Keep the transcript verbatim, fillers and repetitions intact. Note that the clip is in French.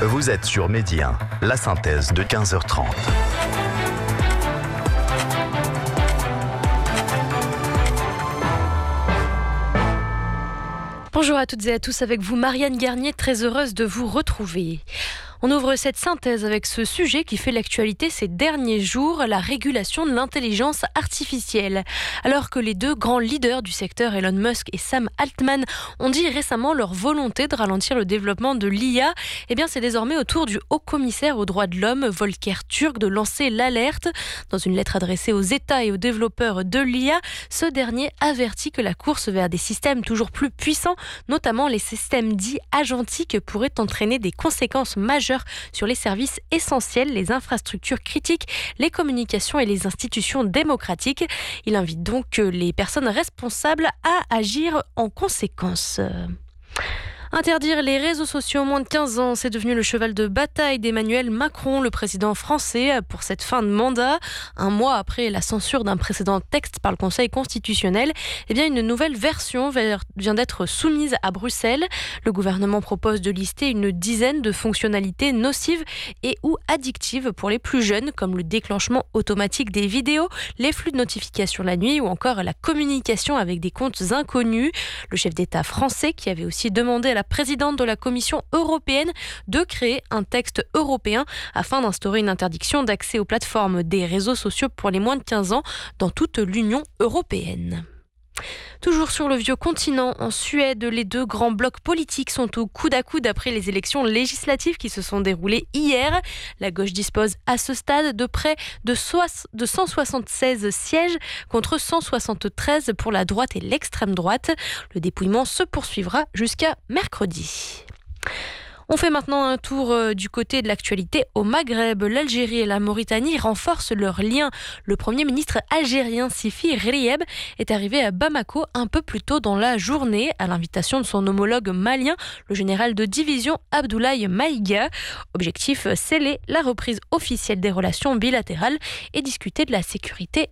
Vous êtes sur Midi un, la synthèse de quinze heures trente. Bonjour à toutes et à tous, avec vous Marianne Garnier, très heureuse de vous retrouver. On ouvre cette synthèse avec ce sujet qui fait l'actualité ces derniers jours, la régulation de l'intelligence artificielle. Alors que les deux grands leaders du secteur, Elon Musk et Sam Altman, ont dit récemment leur volonté de ralentir le développement de l'I A, eh bien c'est désormais au tour du haut-commissaire aux droits de l'homme, Volker Türk, de lancer l'alerte. Dans une lettre adressée aux États et aux développeurs de l'I A, ce dernier avertit que la course vers des systèmes toujours plus puissants, notamment les systèmes dits agentiques, pourrait entraîner des conséquences majeures sur les services essentiels, les infrastructures critiques, les communications et les institutions démocratiques. Il invite donc les personnes responsables à agir en conséquence. Interdire les réseaux sociaux aux moins de quinze ans, c'est devenu le cheval de bataille d'Emmanuel Macron, le président français, pour cette fin de mandat. Un mois après la censure d'un précédent texte par le Conseil constitutionnel, eh bien une nouvelle version vient d'être soumise à Bruxelles. Le gouvernement propose de lister une dizaine de fonctionnalités nocives et ou addictives pour les plus jeunes, comme le déclenchement automatique des vidéos, les flux de notifications la nuit ou encore la communication avec des comptes inconnus. Le chef d'État français, qui avait aussi demandé à la présidente de la Commission européenne de créer un texte européen afin d'instaurer une interdiction d'accès aux plateformes des réseaux sociaux pour les moins de quinze ans dans toute l'Union européenne. Toujours sur le vieux continent, en Suède, les deux grands blocs politiques sont au coude à coude après les élections législatives qui se sont déroulées hier. La gauche dispose à ce stade de près de cent soixante-seize sièges contre cent soixante-treize pour la droite et l'extrême droite. Le dépouillement se poursuivra jusqu'à mercredi. On fait maintenant un tour du côté de l'actualité au Maghreb. L'Algérie et la Mauritanie renforcent leurs liens. Le Premier ministre algérien Sifi Ghrieb est arrivé à Bamako un peu plus tôt dans la journée à l'invitation de son homologue malien, le général de division Abdoulaye Maïga. Objectif, sceller la reprise officielle des relations bilatérales et discuter de la sécurité